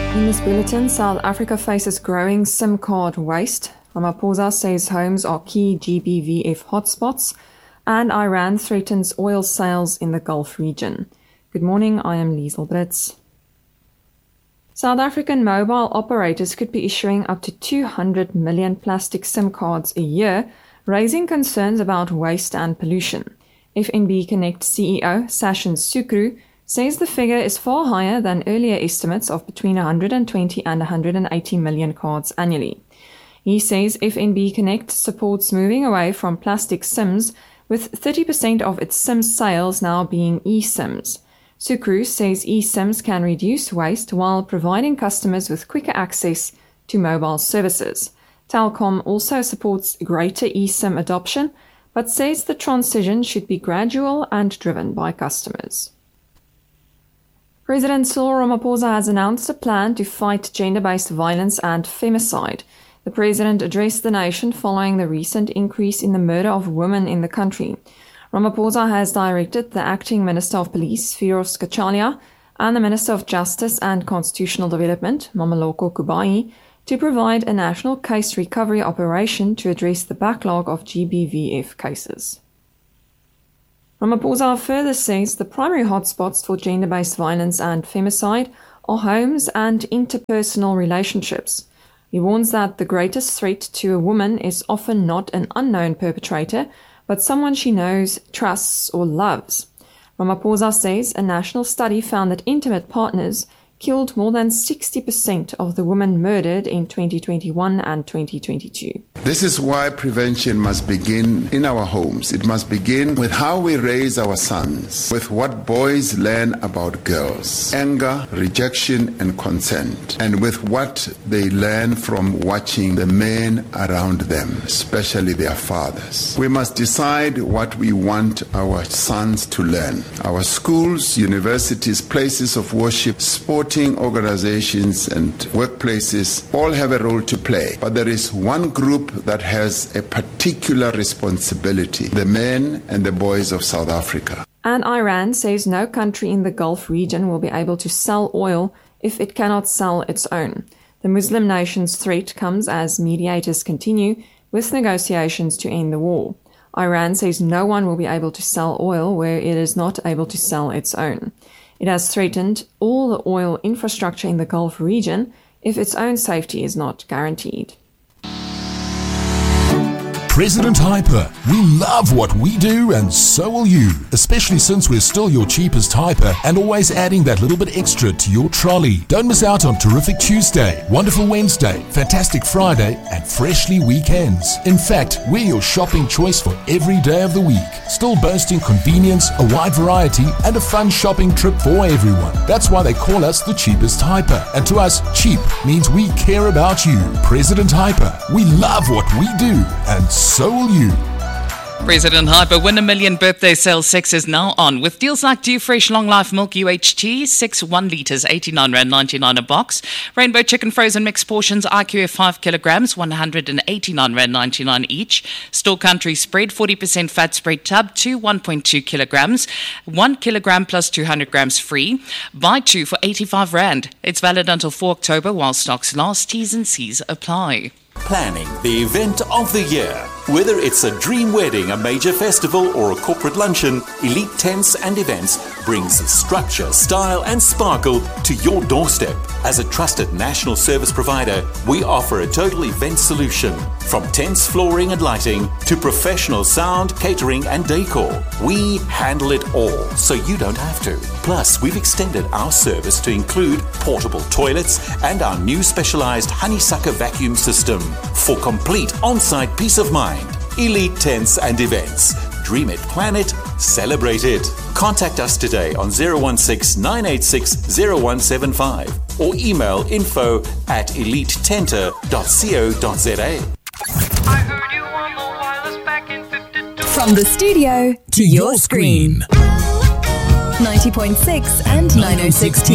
In this bulletin, South Africa faces growing SIM card waste. Ramaphosa says homes are key GBVF hotspots. And Iran threatens oil sales in the Gulf region. Good morning, I am Liesl Brits. South African mobile operators could be issuing up to 200 million plastic SIM cards a year, raising concerns about waste and pollution. FNB Connect CEO Sachin Sukru says the figure is far higher than earlier estimates of between 120 and 180 million cards annually. He says FNB Connect supports moving away from plastic SIMs, with 30% of its SIM sales now being eSIMs. Sukru says eSIMs can reduce waste while providing customers with quicker access to mobile services. Telkom also supports greater eSIM adoption, but says the transition should be gradual and driven by customers. President Cyril Ramaphosa has announced a plan to fight gender-based violence and femicide. The president addressed the nation following the recent increase in the murder of women in the country. Ramaphosa has directed the acting Minister of Police, Firoz Kachalia, and the Minister of Justice and Constitutional Development, Mameloko Kubayi, to provide a national case recovery operation to address the backlog of GBVF cases. Ramaphosa further says the primary hotspots for gender-based violence and femicide are homes and interpersonal relationships. He warns that the greatest threat to a woman is often not an unknown perpetrator, but someone she knows, trusts, or loves. Ramaphosa says a national study found that intimate partners killed more than 60% of the women murdered in 2021 and 2022. This is why prevention must begin in our homes. It must begin with how we raise our sons, with what boys learn about girls, anger, rejection, and consent, and with what they learn from watching the men around them, especially their fathers. We must decide what we want our sons to learn. Our schools, universities, places of worship, sporting organizations and workplaces all have a role to play. But there is one group that has a particular responsibility: the men and the boys of South Africa. And Iran says no country in the Gulf region will be able to sell oil if it cannot sell its own. The Muslim nation's threat comes as mediators continue with negotiations to end the war. Iran says no one will be able to sell oil where it is not able to sell its own. It has threatened all the oil infrastructure in the Gulf region if its own safety is not guaranteed. President Hyper, we love what we do and so will you, especially since we're still your cheapest hyper and always adding that little bit extra to your trolley. Don't miss out on Terrific Tuesday, Wonderful Wednesday, Fantastic Friday and Freshly Weekends. In fact, we're your shopping choice for every day of the week, still boasting convenience, a wide variety and a fun shopping trip for everyone. That's why they call us the cheapest hyper, and to us, cheap means we care about you. President Hyper, we love what we do and so will you. President Hyper Win a Million birthday sale 6 is now on with deals like Dew Fresh Long Life Milk UHT, 6 1 litres, R89.99 a box. Rainbow Chicken Frozen Mixed Portions IQF 5 kilograms, R189.99 each. Store Country Spread 40% fat spread tub, 1.2 kilograms, 1 kilogram plus 200 grams free. Buy 2 for R85. It's valid until 4 October while stocks last. T's and C's apply. Planning the event of the year. Whether it's a dream wedding, a major festival, or a corporate luncheon, Elite Tents and Events brings structure, style, and sparkle to your doorstep. As a trusted national service provider, we offer a total event solution. From tents, flooring, and lighting to professional sound, catering, and decor. We handle it all, so you don't have to. Plus, we've extended our service to include portable toilets and our new specialized honeysucker vacuum system. For complete on-site peace of mind, Elite Tents and Events. Dream it, plan it, celebrate it. Contact us today on 016-986-0175 or email info@elitetenter.co.za. From the studio to your screen. 90.6 and 906 TV.